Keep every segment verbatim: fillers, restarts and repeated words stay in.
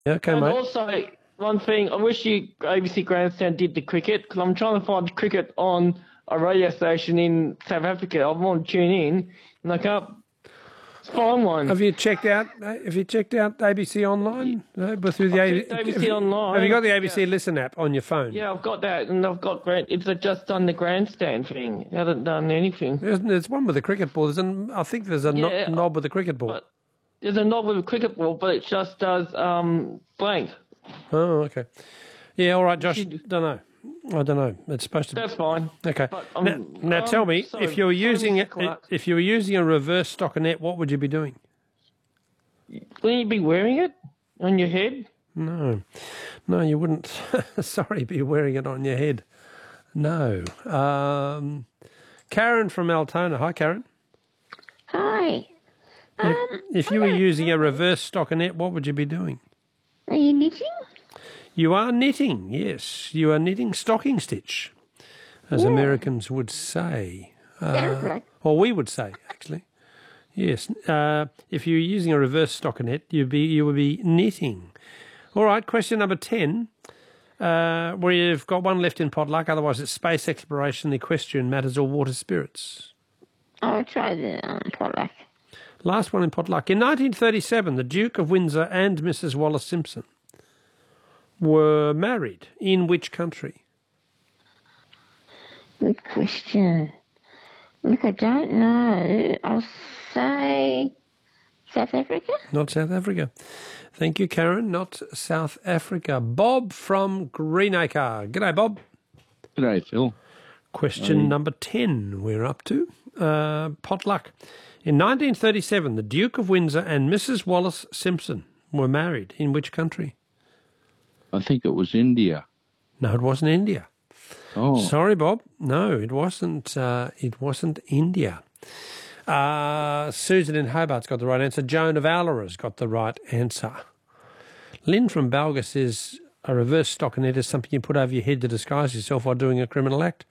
Yeah, okay, And mate. also, one thing, I wish you A B C Grandstand did the cricket, because I'm trying to find cricket on a radio station in South Africa. I want to tune in, and I can't find one. Have you checked out? uh, Have you checked out A B C online? No, but through the I've A- checked A B C have, you- online. have you got the Yeah. A B C Listen app on your phone? Yeah, I've got that, and I've got grand. It's just done the grandstand thing. It hasn't done anything. There's, there's one with a cricket ball. There's an, I think there's a no- Yeah, knob with a cricket ball. But there's a knob with a cricket ball, but it just does um blank. Oh, okay. Yeah, all right, Josh. Don't know. I don't know. It's supposed to. That's fine. Okay. But, now, um, now um, tell me, sorry, if you were sorry, using Mister it, Clark. if you were using a reverse stockinette, what would you be doing? Wouldn't you be wearing it on your head? No, no, you wouldn't. Sorry, be wearing it on your head. No. Um, Karen from Altona. Hi, Karen. Hi. If, Um, if you were using a reverse stockinette, what would you be doing? are you knitting? You are knitting, yes. You are knitting stocking stitch, as Yeah. Americans would say. Sounds Uh, like or we would say, actually. Yes. Uh, if you're using a reverse stockinette, you'd be, you would be knitting. All right, question number ten. Uh, we've got one left in potluck, otherwise it's space exploration, equestrian matters, or water spirits. I'll try the um, potluck. Last one in potluck. In nineteen thirty-seven, the Duke of Windsor and Missus Wallace Simpson were married. In which country? Good question. Look, I don't know. I'll say South Africa. Not South Africa. Thank you, Karen. Not South Africa. Bob from Greenacre. G'day, Bob. G'day, Phil. Question number ten we're up to. Uh, potluck. In nineteen thirty-seven, the Duke of Windsor and Missus Wallace Simpson were married. In which country? I think it was India. No, it wasn't India. Oh, Sorry, Bob. No, it wasn't. Uh, it wasn't India. Uh, Susan in Hobart's got the right answer. Joan of Allara's got the right answer. Lynn from Balga says a reverse stockinette is something you put over your head to disguise yourself while doing a criminal act.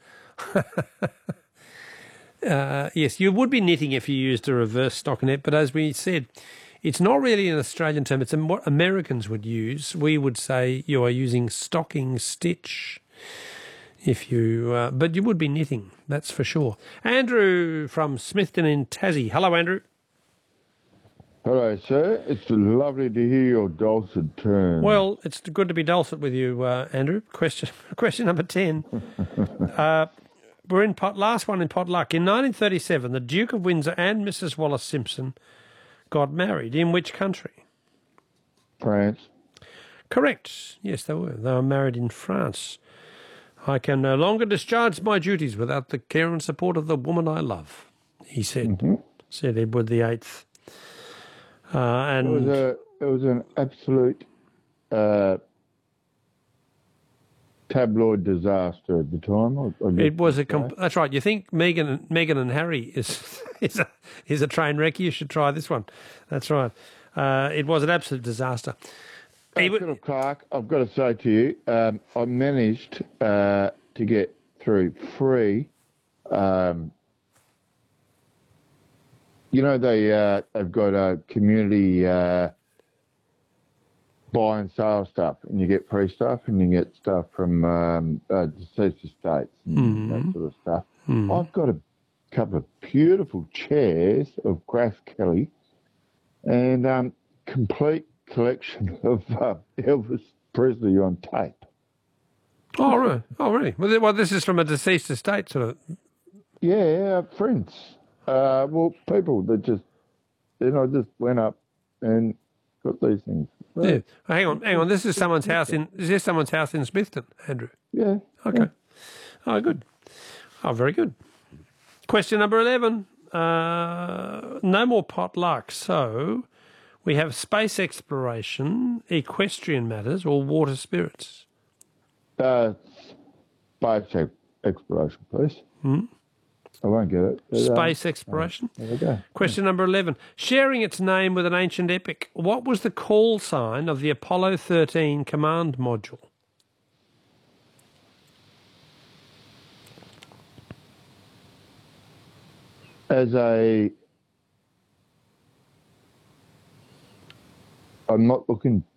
uh, yes, you would be knitting if you used a reverse stockinette, but as we said, it's not really an Australian term. It's what Americans would use. We would say you are using stocking stitch. If you, uh, but you would be knitting, that's for sure. Andrew from Smithton in Tassie. Hello, Andrew. Hello, sir. It's lovely to hear your dulcet tones. Well, it's good to be dulcet with you, uh, Andrew. Question, question number ten. uh, we're in pot. Last one in potluck. In nineteen thirty-seven, the Duke of Windsor and Missus Wallace Simpson got married. In which country? France. Correct. Yes, they were. They were married in France. I can no longer discharge my duties without the care and support of the woman I love, he said, Mm-hmm. said Edward the Eighth. Uh, and It was a, it was an absolute uh, tabloid disaster at the time. I, I guess it was a. you'd Comp- say. that's right. You think Meghan and Meghan and Harry is is a is a train wreck? You should try this one. That's right. Uh, it was an absolute disaster. Uh, He w- Philip Clark, I've got to say to you, um, I managed uh, to get through free. Um, you know, they, uh, they've got a community uh, buy and sale stuff, and you get free stuff, and you get stuff from um, uh, deceased estates and Mm-hmm. that sort of stuff. I've got a couple of beautiful chairs of Grass Kelly and um, complete collection of uh, Elvis Presley on tape. oh right. Oh really? Well, th- well, this is from a deceased estate, sort of. Yeah, uh, friends. Uh, well, people that just, you know, just went up and got these things. Yeah. Oh, hang on, hang on. This is someone's house in. Is this someone's house in Smithton, Andrew? Yeah. Okay. Oh, good. Oh, very good. Question number eleven. Uh, no more potluck. So we have space exploration, equestrian matters, or water spirits. Uh, space ex- exploration, please. Hmm? I won't get it. but, um, Space exploration. There we go. Question number eleven. Sharing its name with an ancient epic, what was the call sign of the Apollo thirteen command module? As a, I'm not looking